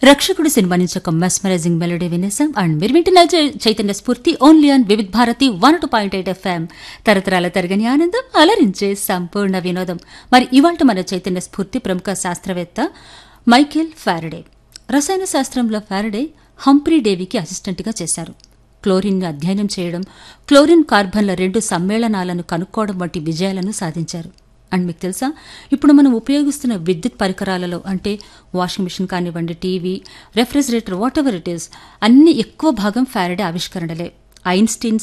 రక్షకుడు సినిమా నుంచి ఒక మెస్మరైజింగ్ మెలోడీ వినేసాం. అండ్ మీరు వింటున్న చైతన్య స్ఫూర్తి only on Vividh Bharati 102.8 FM. తరతరాల తరగని ఆనందం అలరించే సంపూర్ణ వినోదం. మరి ఇవాళ మన చైతన్య స్ఫూర్తి ప్రముఖ శాస్త్రవేత్త మైకేల్ ఫారడే. రసాయన శాస్త్రంలో ఫారడే హంప్రీ డేవికి అసిస్టెంట్గా చేశారు. క్లోరిన్ అధ్యయనం చేయడం, క్లోరిన్ కార్బన్ల 2 సమ్మేళనాలను కనుక్కోవడం వంటి విజయాలను సాధించారు. అండ్ మీకు తెలుసా, ఇప్పుడు మనం ఉపయోగిస్తున్న విద్యుత్ పరికరాలలో అంటే వాషింగ్ మిషన్ కానివ్వండి, TV, refrigerator, what ever it is, అన్ని ఎక్కువ భాగం ఫారడే ఆవిష్కరణలే. ఐన్స్టీన్